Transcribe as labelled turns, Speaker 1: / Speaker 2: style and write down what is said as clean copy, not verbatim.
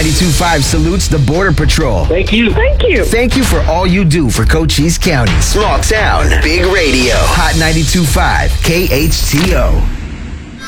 Speaker 1: 92.5 salutes the Border Patrol.
Speaker 2: Thank you.
Speaker 3: Thank you.
Speaker 1: Thank you for all you do for Cochise County.
Speaker 4: Small town, big radio.
Speaker 1: Hot 92.5 KHTO.